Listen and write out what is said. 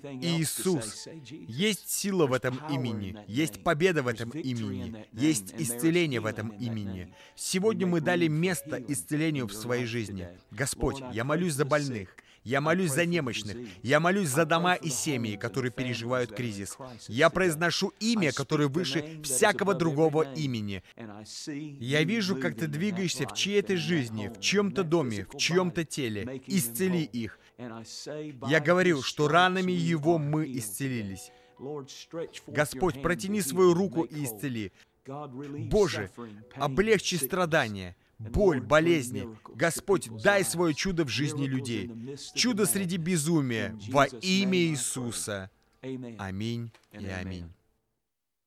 Иисус. Есть сила в этом имени, есть победа в этом имени, есть исцеление в этом имени. Сегодня мы дали место исцелению в своей жизни. Господь, я молюсь за больных, я молюсь за немощных, я молюсь за дома и семьи, которые переживают кризис. Я произношу имя, которое выше всякого другого имени. Я вижу, как Ты двигаешься в чьей-то жизни, в чьем-то доме, в чьем-то теле. Исцели их. Я говорю, что ранами Его мы исцелились. Господь, протяни свою руку и исцели. Боже, облегчи страдания, боль, болезни. Господь, дай свое чудо в жизни людей. Чудо среди безумия во имя Иисуса. Аминь и аминь.